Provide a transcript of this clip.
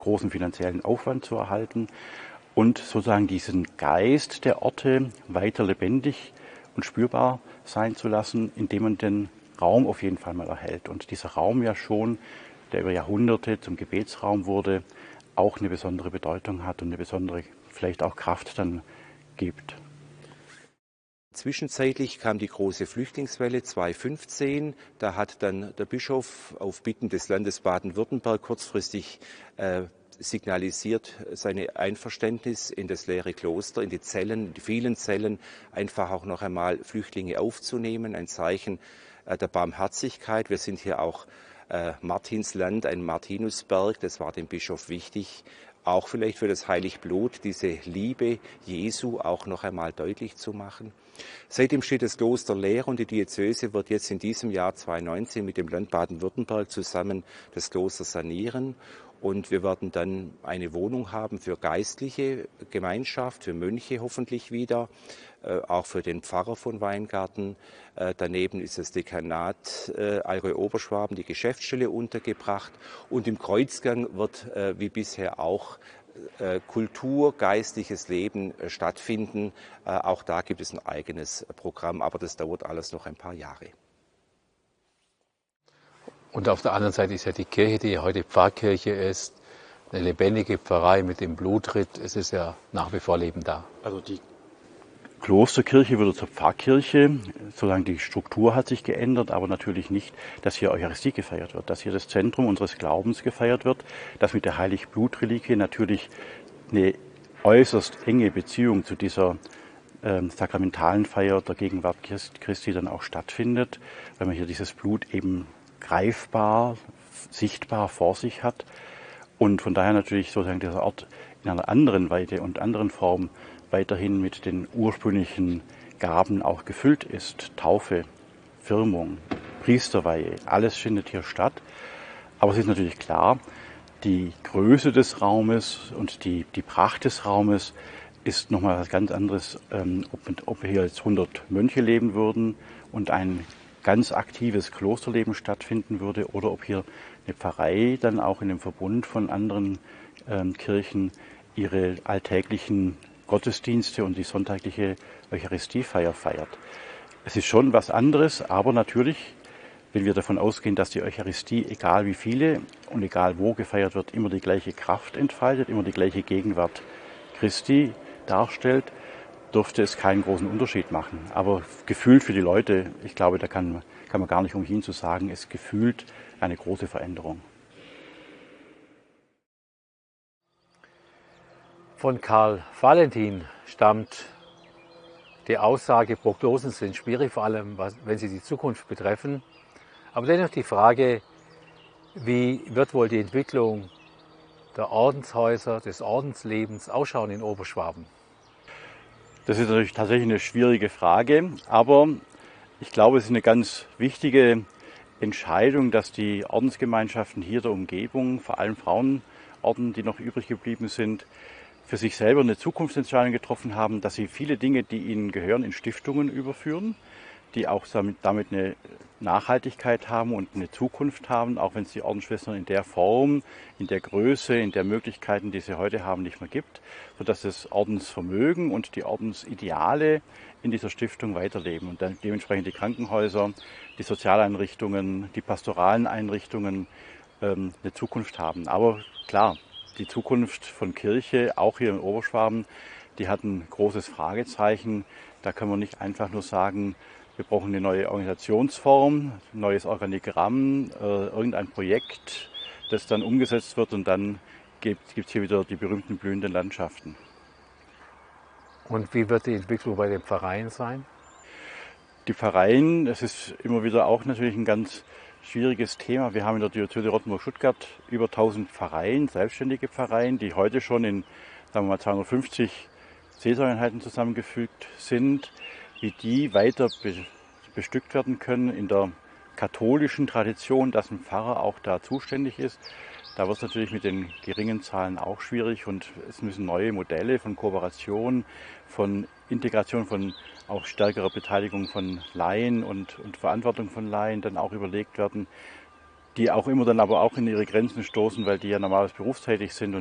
großen finanziellen Aufwand zu erhalten und sozusagen diesen Geist der Orte weiter lebendig und spürbar sein zu lassen, indem man den Raum auf jeden Fall mal erhält. Und dieser Raum ja schon, der über Jahrhunderte zum Gebetsraum wurde, auch eine besondere Bedeutung hat und eine besondere, vielleicht auch Kraft dann gibt. Zwischenzeitlich kam die große Flüchtlingswelle 2015. Da hat dann der Bischof auf Bitten des Landes Baden-Württemberg kurzfristig signalisiert sein Einverständnis in das leere Kloster, in die Zellen, in die vielen Zellen, einfach auch noch einmal Flüchtlinge aufzunehmen. Ein Zeichen der Barmherzigkeit. Wir sind hier auch Martinsland, ein Martinusberg. Das war dem Bischof wichtig, auch vielleicht für das Heiligblut, diese Liebe Jesu auch noch einmal deutlich zu machen. Seitdem steht das Kloster leer und die Diözese wird jetzt in diesem Jahr 2019 mit dem Land Baden-Württemberg zusammen das Kloster sanieren. Und wir werden dann eine Wohnung haben für geistliche Gemeinschaft, für Mönche hoffentlich wieder, auch für den Pfarrer von Weingarten. Daneben ist das Dekanat Allgäu Oberschwaben, die Geschäftsstelle untergebracht. Und im Kreuzgang wird wie bisher auch Kultur, geistliches Leben stattfinden. Auch da gibt es ein eigenes Programm, aber das dauert alles noch ein paar Jahre. Und auf der anderen Seite ist ja die Kirche, die ja heute Pfarrkirche ist, eine lebendige Pfarrei mit dem Blutritt. Es ist ja nach wie vor Leben da. Also die Klosterkirche wurde zur Pfarrkirche, solange die Struktur hat sich geändert, aber natürlich nicht, dass hier Eucharistie gefeiert wird, dass hier das Zentrum unseres Glaubens gefeiert wird, dass mit der Heiligblutreliquie natürlich eine äußerst enge Beziehung zu dieser sakramentalen Feier der Gegenwart Christi dann auch stattfindet, weil man hier dieses Blut eben greifbar, sichtbar vor sich hat und von daher natürlich sozusagen dieser Ort in einer anderen Weite und anderen Form weiterhin mit den ursprünglichen Gaben auch gefüllt ist. Taufe, Firmung, Priesterweihe, alles findet hier statt. Aber es ist natürlich klar, die Größe des Raumes und die Pracht des Raumes ist nochmal was ganz anderes, ob hier jetzt 100 Mönche leben würden und ein ganz aktives Klosterleben stattfinden würde oder ob hier eine Pfarrei dann auch in dem Verbund von anderen Kirchen ihre alltäglichen Gottesdienste und die sonntagliche Eucharistiefeier feiert. Es ist schon was anderes, aber natürlich, wenn wir davon ausgehen, dass die Eucharistie, egal wie viele und egal wo gefeiert wird, immer die gleiche Kraft entfaltet, immer die gleiche Gegenwart Christi darstellt, dürfte es keinen großen Unterschied machen. Aber gefühlt für die Leute, ich glaube, da kann man gar nicht umhin zu sagen, ist gefühlt eine große Veränderung. Von Karl Valentin stammt die Aussage, Prognosen sind schwierig, vor allem wenn sie die Zukunft betreffen. Aber dennoch die Frage, wie wird wohl die Entwicklung der Ordenshäuser, des Ordenslebens ausschauen in Oberschwaben? Das ist natürlich tatsächlich eine schwierige Frage, aber ich glaube, es ist eine ganz wichtige Entscheidung, dass die Ordensgemeinschaften hier der Umgebung, vor allem Frauenorden, die noch übrig geblieben sind, für sich selber eine Zukunftsentscheidung getroffen haben, dass sie viele Dinge, die ihnen gehören, in Stiftungen überführen, die auch damit eine Nachhaltigkeit haben und eine Zukunft haben, auch wenn es die Ordensschwestern in der Form, in der Größe, in der Möglichkeiten, die sie heute haben, nicht mehr gibt, sodass das Ordensvermögen und die Ordensideale in dieser Stiftung weiterleben und dann dementsprechend die Krankenhäuser, die Sozialeinrichtungen, die pastoralen Einrichtungen eine Zukunft haben. Aber klar, die Zukunft von Kirche, auch hier in Oberschwaben, die hat ein großes Fragezeichen. Da können wir nicht einfach nur sagen, wir brauchen eine neue Organisationsform, ein neues Organigramm, irgendein Projekt, das dann umgesetzt wird und dann gibt es hier wieder die berühmten blühenden Landschaften. Und wie wird die Entwicklung bei den Pfarreien sein? Die Pfarreien, das ist immer wieder auch natürlich ein ganz schwieriges Thema. Wir haben in der Diözese Rottenburg-Stuttgart über 1000 Pfarreien, selbstständige Pfarreien, die heute schon in, sagen wir mal, 250 Seelsorgeeinheiten zusammengefügt sind. Wie die weiter bestückt werden können in der katholischen Tradition, dass ein Pfarrer auch da zuständig ist. Da wird es natürlich mit den geringen Zahlen auch schwierig und es müssen neue Modelle von Kooperation, von Integration, von auch stärkerer Beteiligung von Laien und Verantwortung von Laien dann auch überlegt werden. die auch immer dann aber auch in ihre Grenzen stoßen, weil die ja normalerweise berufstätig sind